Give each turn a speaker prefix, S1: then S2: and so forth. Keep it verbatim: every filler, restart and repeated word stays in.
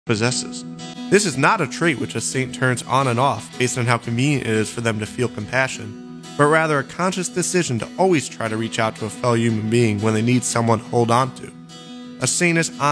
S1: possesses. This is not a trait which a saint turns on and off based on how convenient it is for them to feel compassion, but rather a conscious decision to always try to reach out to a fellow human being when they need someone to hold on to. A saint is